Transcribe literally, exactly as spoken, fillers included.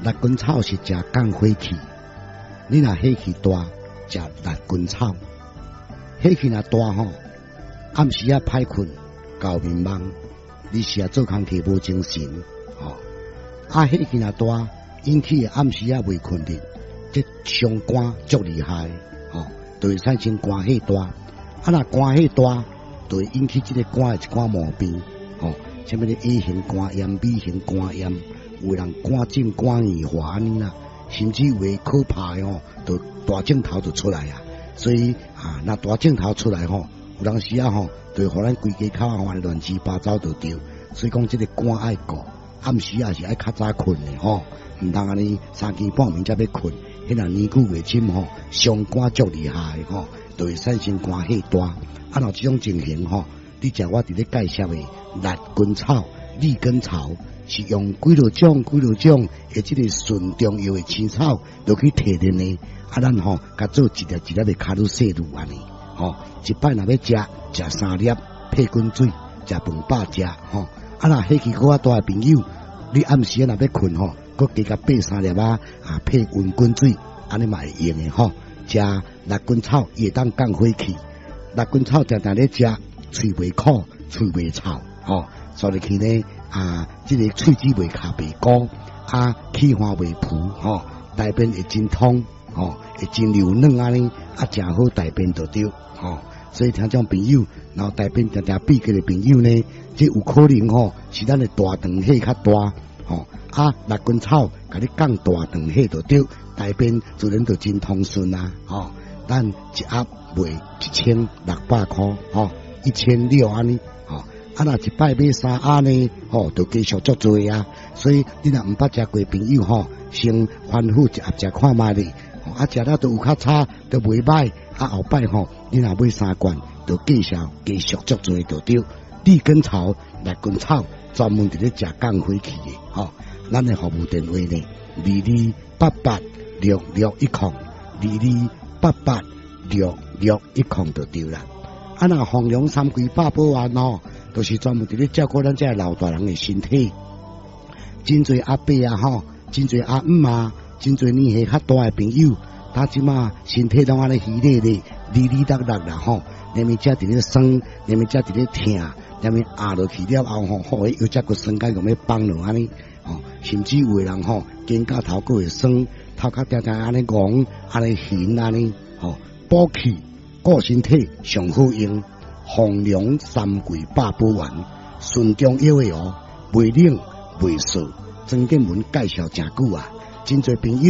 辣根草是食降火气，你若火气大，食辣根草。火气若大吼，暗时啊歹困，搞面茫，你是啊做工课无精神，吼、哦。啊，火气若大，引起暗时啊未困的，这伤肝足厉害，吼、哦，就会产生肝火大。啊，若肝火大，就会引起这个肝的一寡毛病，吼、哦，什么的 A 型肝炎、B 型肝炎，有人肝症、肝硬化安尼啦，甚至有的可怕的哦，就大镜头就出来啊。所以啊，那大镜头出来吼，有当时啊吼，就互咱规家口啊乱七八糟就对。所以讲这个肝爱顾，暗时也是爱较早困的吼，唔通安尼三更半暝才要困，迄若年久月深吼，伤肝足厉害吼，就会产生肝火大。啊，若这种情形吼，你食我伫咧介绍的辣根草、利根草，是用几落种、几落种的这个纯中药的青草，就去提炼的。啊，咱吼，甲做一粒一粒的卡路西露安尼，吼，一摆若要食，食三粒配滚水，食饭饱食，吼。啊，若火气够啊大的朋友，你暗时若要困吼，搁加甲配三粒啊，啊配温滚水，安尼嘛会用的吼。食辣根草也当降火气，辣根草常常咧食，喙袂苦，喙袂臭，吼，所以去呢啊，这个喙齿袂卡袂鼓，啊气化袂浮，吼，大便会真通。吼、哦，会真流软安尼，啊，真好大便就对，吼、哦。所以听种朋友，然后大便常常闭起的朋友呢，这有可能吼、哦、是咱的大肠气较大，吼、哦。啊，辣根草甲你降大肠气就对，大便自然就真通顺啊，吼、哦。咱一盒卖一千六百块，吼、哦，一千六安尼，吼、哦。啊，若一摆买三盒呢，吼、哦，就继续足多啊。所以你若毋捌食过朋友吼，先反复一盒食看卖咧。啊，食了都有较差，都袂歹。啊，后摆吼，你若买三罐，就继续继续足多就对。利根草、辣根草专门伫咧食降火气的，吼、哦。咱的服务电话呢，二二八八六六一空，二二八八六六一空就对啦。啊，那弘扬三规百宝丸哦，都、就是专门伫咧照顾咱这老大人的身体。真侪阿伯啊，吼，真侪阿姆啊。真侪年纪较大的朋友，他即马身体拢安尼虚咧咧、哩哩答答啦吼，连面只伫咧酸，连面只伫咧疼，连面压落去了后吼，好诶，又只个酸解用要放落安尼，吼，甚至有诶人吼，肩胛头个会酸，头壳定定安尼戆，安尼悬安尼，吼，补气、顾身体上好用，弘扬三桂百宝丸，纯中药诶哦，袂冷袂涩，曾建文介绍真久啊。真侪朋友